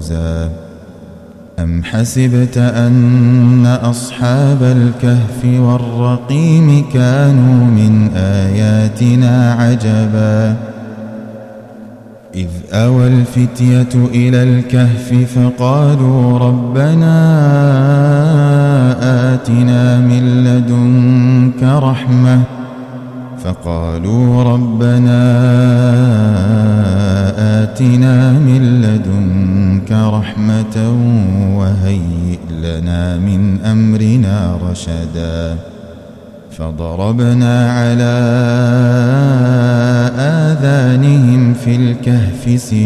فوزا أم حسبت أن أصحاب الكهف والرقيم كانوا من آياتنا عجبا إذ أوى الفتية إلى الكهف فقالوا ربنا آتنا من لدنك رحمة وهيئ لنا من أمرنا رشدا فضربنا على آذانهم في الكهف